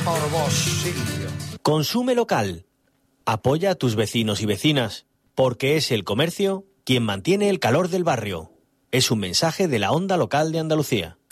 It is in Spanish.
por vos, Silvio. Consume local. Apoya a tus vecinos y vecinas, porque es el comercio quien mantiene el calor del barrio. Es un mensaje de la Onda Local de Andalucía.